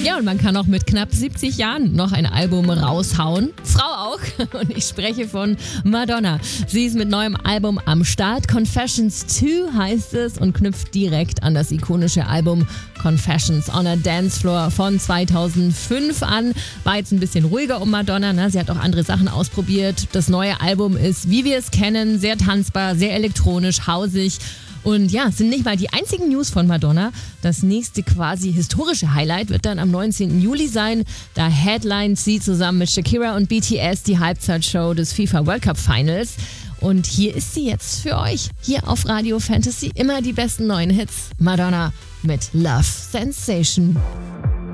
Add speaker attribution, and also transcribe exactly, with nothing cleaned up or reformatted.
Speaker 1: Ja, und man kann auch mit knapp siebzig Jahren noch ein Album raushauen. Frau auch. Und ich spreche von Madonna. Sie ist mit neuem Album am Start. Confessions zwei heißt es und knüpft direkt an das ikonische Album Confessions on a Dance Floor von zweitausendfünf an. War jetzt ein bisschen ruhiger um Madonna. Ne? Sie hat auch andere Sachen ausprobiert. Das neue Album ist, wie wir es kennen, sehr tanzbar, sehr elektronisch, hausig. Und ja, sind nicht mal die einzigen News von Madonna. Das nächste quasi historische Highlight wird dann am neunzehnten Juli sein. Da headlines sie zusammen mit Shakira und B T S die Halbzeitshow des FIFA World Cup Finals. Und hier ist sie jetzt für euch. Hier auf Radio Fantasy immer die besten neuen Hits. Madonna mit Love Sensation.